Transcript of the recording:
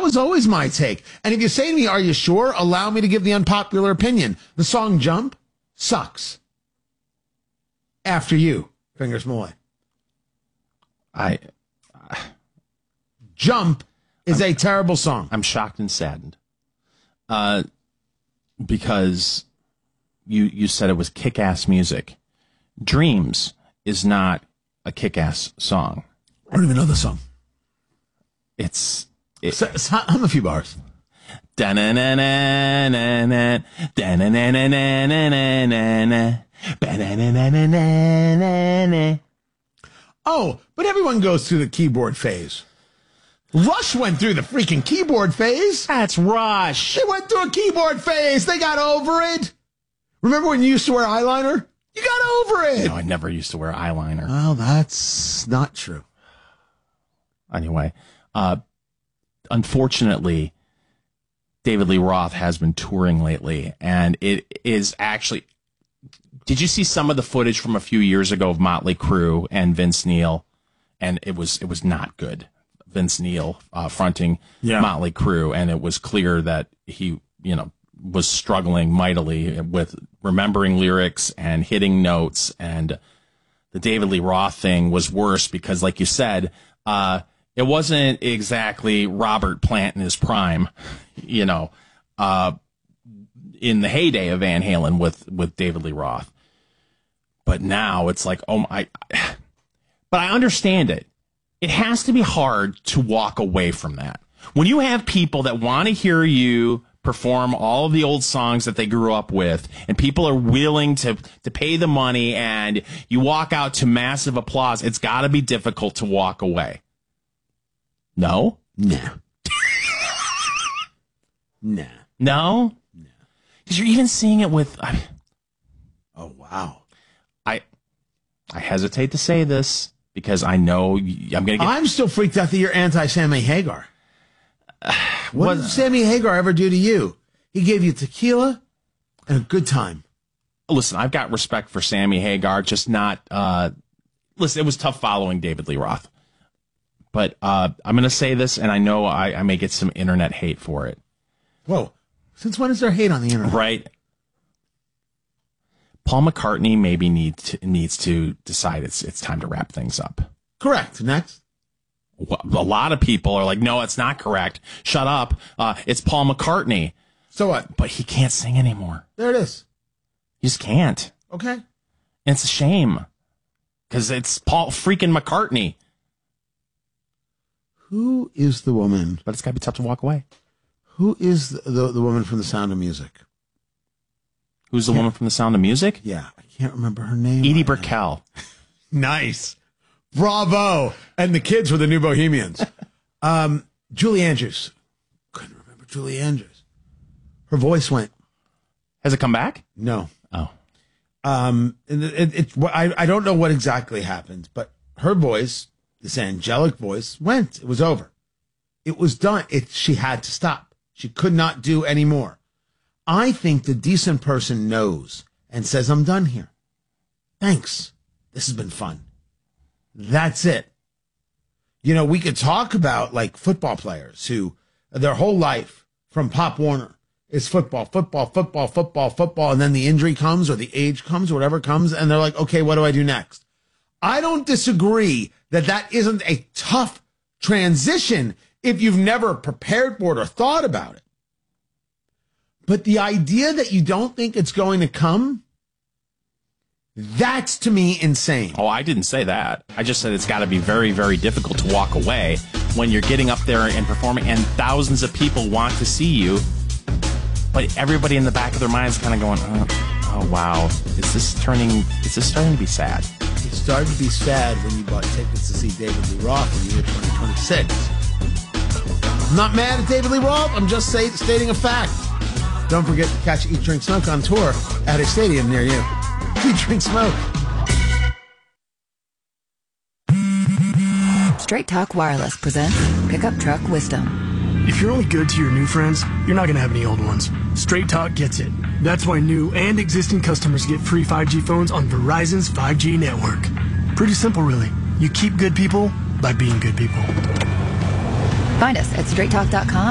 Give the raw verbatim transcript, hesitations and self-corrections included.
That was always my take. And if you say to me, are you sure? Allow me to give the unpopular opinion. The song Jump sucks. After you, Fingers Malloy. I, I Jump is I'm, a terrible song. I'm shocked and saddened. Uh, because you you said it was kick-ass music. Dreams is not a kick-ass song. I don't even know the song. It's... It, so, so, hum a few bars. Da-na-na-na-na-na, da-na-na-na-na-na-na, ba-na-na-na-na-na-na. Oh, but everyone goes through the keyboard phase. Rush went through the freaking keyboard phase. That's Rush. They went through a keyboard phase. They got over it. Remember when you used to wear eyeliner? You got over it. No, I never used to wear eyeliner. Well, that's not true. Anyway, uh, unfortunately, David Lee Roth has been touring lately, and it is actually... Did you see some of the footage from a few years ago of Motley Crue and Vince Neil? And it was it was not good. Vince Neil uh, fronting yeah. Motley Crue, and it was clear that he, you know, was struggling mightily with remembering lyrics and hitting notes. And the David Lee Roth thing was worse because, like you said, uh, it wasn't exactly Robert Plant in his prime, you know, uh, in the heyday of Van Halen with, with David Lee Roth. But now it's like, oh my, but I understand it. It has to be hard to walk away from that. When you have people that want to hear you perform all of the old songs that they grew up with, and people are willing to, to pay the money, and you walk out to massive applause, it's got to be difficult to walk away. No? No. No. No? No. Because you're even seeing it with... I, oh, wow. I I hesitate to say this because I know I'm going to get... I'm still freaked out that you're anti-Sammy Hagar. Uh, what, what did Sammy Hagar ever do to you? He gave you tequila and a good time. Listen, I've got respect for Sammy Hagar, just not... Uh, listen, it was tough following David Lee Roth. But uh, I'm going to say this, and I know I, I may get some internet hate for it. Whoa. Since when is there hate on the internet? Right. Paul McCartney maybe need to, needs to decide it's it's time to wrap things up. Correct. Next. A lot of people are like, no, it's not correct. Shut up. Uh, it's Paul McCartney. So what? But he can't sing anymore. There it is. He just can't. Okay. And it's a shame. Because it's Paul freaking McCartney. Who is the woman? But it's got to be tough to walk away. Who is the, the, the woman from The Sound of Music? Who's the woman from The Sound of Music? Yeah, I can't remember her name. Edie right Brickell. Nice. Bravo. And the kids were the New Bohemians. um, Julie Andrews. Couldn't remember Julie Andrews. Her voice went. Has it come back? No. Oh. Um, it, it, it, I, I don't know what exactly happened, but her voice, this angelic voice, went. It was over. It was done. It, she had to stop. She could not do any more. I think the decent person knows and says, I'm done here. Thanks. This has been fun. That's it. You know, we could talk about like football players who their whole life from Pop Warner is football, football, football, football, football. And then the injury comes or the age comes or whatever comes. And they're like, okay, what do I do next? I don't disagree that that isn't a tough transition if you've never prepared for it or thought about it. But the idea that you don't think it's going to come, that's to me insane. Oh, I didn't say that. I just said it's got to be very, very difficult to walk away when you're getting up there and performing and thousands of people want to see you. But everybody in the back of their mind is kind of going, oh, oh, wow, is this turning, is this starting to be sad? It started to be sad when you bought tickets to see David Lee Roth in the year twenty twenty-six. I'm not mad at David Lee Roth. I'm just say, stating a fact. Don't forget to catch Eat, Drink, Smoke on tour at a stadium near you. Eat, Drink, Smoke. Straight Talk Wireless presents Pickup Truck Wisdom. If you're only good to your new friends, you're not going to have any old ones. Straight Talk gets it. That's why new and existing customers get free five G phones on Verizon's five G network. Pretty simple, really. You keep good people by being good people. Find us at straight talk dot com.